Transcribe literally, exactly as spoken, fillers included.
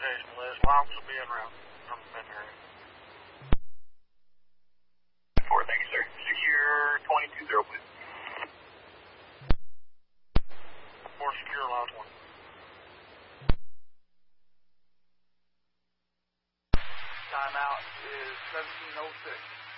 location list. Lines will be in route from the Benton area. Four, thank you, sir. Secure twenty-two zero, please. More secure, lines one. Timeout is seventeen oh six.